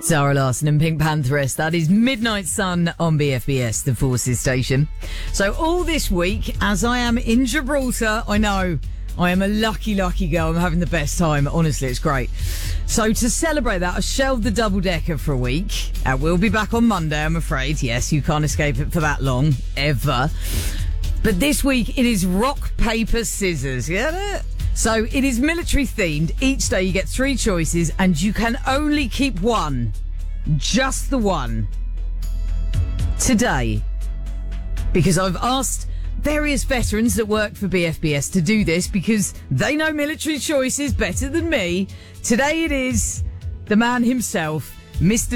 Zara Larsson and Pink Pantheress. That is Midnight Sun on BFBS, the Forces station. So all this week, as I am in Gibraltar, I know I am a lucky girl. I'm having the best time. Honestly, it's great. So to celebrate that, I shelved the double-decker for a week. We'll be back on Monday, I'm afraid. Yes, you can't escape it for that long, ever. But this week, it is rock, paper, scissors. Get it? So it is military themed. Each day you get 3 choices and you can only keep one. Just the one. Today. Because I've asked various veterans that work for BFBS to do this because they know military choices better than me. Today it is the man himself, Mr.